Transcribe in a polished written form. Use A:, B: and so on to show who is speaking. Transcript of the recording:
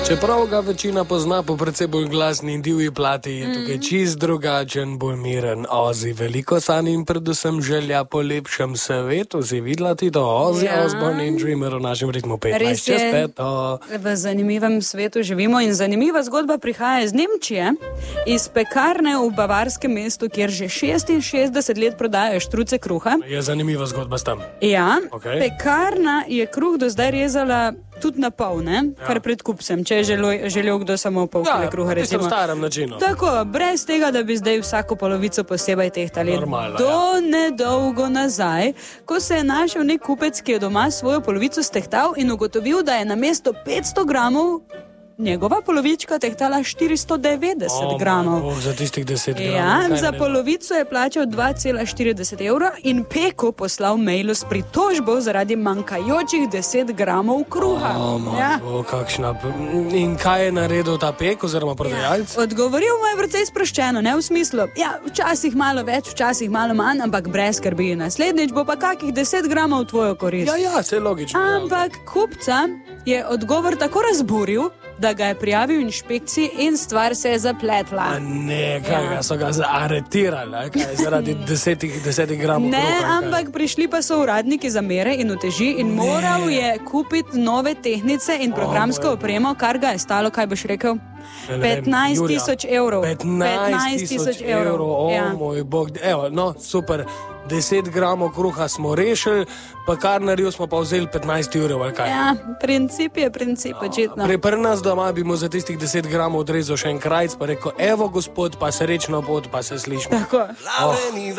A: Čeprav ga večina pozna po precej bolj glasni in divji plati, je tukaj čist drugačen, bolj miren Ozzy. Veliko sanj in predvsem želja po lepšem svetu. Si videla ti to? Ozzy Osbourne in Dreamer v našem ritmu 15:05.
B: V zanimivem svetu živimo in zanimiva zgodba prihaja iz Nemčije, iz pekarne v bavarskem mestu, kjer že 66 let prodajajo štruce kruha.
A: Je zanimiva zgodba s tem.
B: Ja,
A: Okay.
B: Pekarna je kruh do zdaj rezala tudi na pol, kar pred kupcem, če je želel kdo samo pol kile kruha, recimo.
A: V starem načinu.
B: Tako, brez tega, da bi zdaj vsako polovico posebej tehtali.
A: Normalno,
B: Do nedolgo nazaj, ko se je našel nek kupec, ki je doma svojo polovico stehtal in ugotovil, da je namesto 500 gramov njegova polovička tehtala 490 gramov.
A: Za tistih 10 gramov.
B: Ja, za polovico je plačal 2,40 evra in Peko poslal mail s pritožbo zaradi manjkajočih 10 gramov kruha.
A: Kakšna. In kaj je naredil ta Pek oziroma prodajalec?
B: Odgovoril mu je precej sproščeno, ne v smislu, včasih malo več, včasih malo manj, ampak brez skrbi. Naslednjič bo pa kakih 10 gramov v tvojo korist.
A: Ja, vse logično.
B: Ampak kupca je odgovor tako razburil, da ga je prijavil inšpekciji in stvar se je zapletla.
A: Kaj so ga aretirali, kaj, zaradi 10 gramov
B: Ne,
A: kruha,
B: ampak prišli pa so uradniki za mere in uteži in moral je kupiti nove tehnice in programsko opremo, kar ga je stalo, kaj boš rekel? 15.000 evrov.
A: 15.000 evrov, moj bog. Evo, no, super. 10 gramov kruha smo rešili, pa karnarju smo pa vzeli 15 evrov, ali kaj?
B: Ja, princip je princip, očitno.
A: Pri nas doma bi mu za tistih 10 gramov odrezal še en krajc, pa rekel, evo gospod, pa srečno pot, pa se slišimo.
B: Tako.